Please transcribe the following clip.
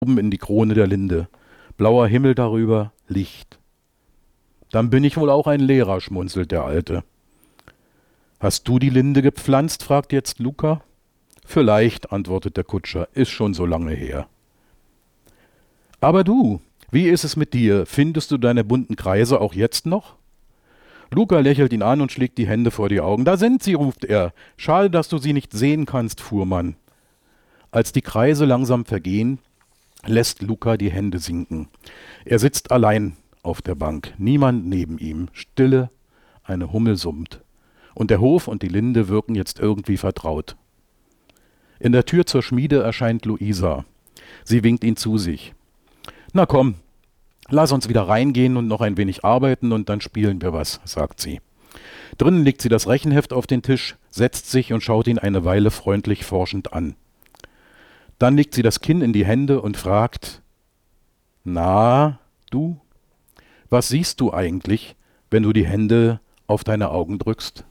oben in die Krone der Linde. Blauer Himmel darüber, Licht. Dann bin ich wohl auch ein Lehrer, schmunzelt der Alte. Hast du die Linde gepflanzt? Fragt jetzt Luca. Vielleicht, antwortet der Kutscher, ist schon so lange her. Aber du, wie ist es mit dir? Findest du deine bunten Kreise auch jetzt noch? Luca lächelt ihn an und schlägt die Hände vor die Augen. Da sind sie, ruft er. Schade, dass du sie nicht sehen kannst, Fuhrmann. Als die Kreise langsam vergehen, lässt Luca die Hände sinken. Er sitzt allein auf der Bank, niemand neben ihm. Stille, eine Hummel summt. Und der Hof und die Linde wirken jetzt irgendwie vertraut. In der Tür zur Schmiede erscheint Luisa. Sie winkt ihn zu sich. Na komm, lass uns wieder reingehen und noch ein wenig arbeiten und dann spielen wir was, sagt sie. Drinnen legt sie das Rechenheft auf den Tisch, setzt sich und schaut ihn eine Weile freundlich forschend an. Dann legt sie das Kinn in die Hände und fragt, na, du, was siehst du eigentlich, wenn du die Hände auf deine Augen drückst?